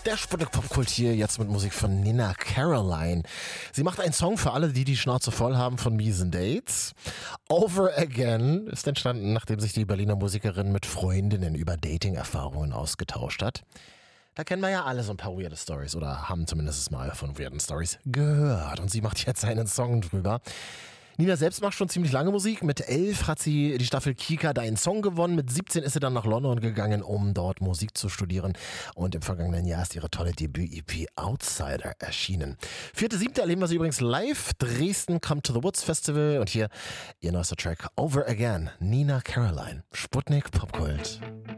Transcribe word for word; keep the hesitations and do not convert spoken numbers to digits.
Der Sputnik Popkult hier jetzt mit Musik von Nina Caroline. Sie macht einen Song für alle, die die Schnauze voll haben von miesen Dates. Over Again ist entstanden, nachdem sich die Berliner Musikerin mit Freundinnen über Dating-Erfahrungen ausgetauscht hat. Da kennen wir ja alle so ein paar weirde Stories oder haben zumindest mal von weirden Stories gehört. Und sie macht jetzt einen Song drüber. Nina selbst macht schon ziemlich lange Musik. Mit elf hat sie die Staffel Kika Deinen Song gewonnen. Mit siebzehn ist sie dann nach London gegangen, um dort Musik zu studieren. Und im vergangenen Jahr ist ihre tolle Debüt-E P Outsider erschienen. Vierte Siebte erleben wir sie übrigens live. Dresden Come to the Woods Festival. Und hier ihr neuester Track Over Again. Nina Caroline. Sputnik Popkult.